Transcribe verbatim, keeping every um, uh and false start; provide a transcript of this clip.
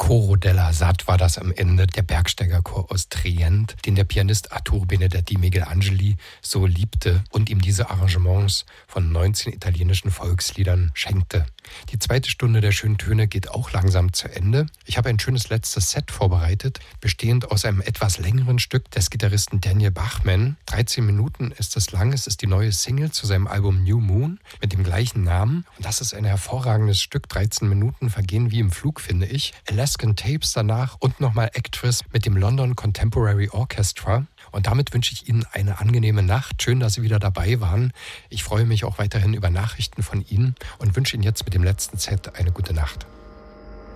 Coro della Sat war das am Ende, der Bergsteigerchor aus Trient, den der Pianist Arturo Benedetti Michelangeli so liebte und ihm diese Arrangements von neunzehn italienischen Volksliedern schenkte. Die zweite Stunde der schönen Töne geht auch langsam zu Ende. Ich habe ein schönes letztes Set vorbereitet, bestehend aus einem etwas längeren Stück des Gitarristen Daniel Bachman. dreizehn Minuten ist es lang. Es ist die neue Single zu seinem Album New Moon mit dem gleichen Namen. Und das ist ein hervorragendes Stück. dreizehn Minuten vergehen wie im Flug, finde ich. Alaskan Tapes danach und nochmal Actress mit dem London Contemporary Orchestra. Und damit wünsche ich Ihnen eine angenehme Nacht. Schön, dass Sie wieder dabei waren. Ich freue mich auch weiterhin über Nachrichten von Ihnen und wünsche Ihnen jetzt mit dem letzten Set eine gute Nacht.